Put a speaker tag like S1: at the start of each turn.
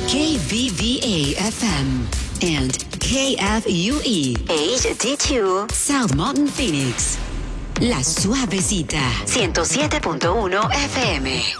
S1: KVVA FM and KFUE HD2 South Mountain Phoenix. La Suavecita 107.1 FM.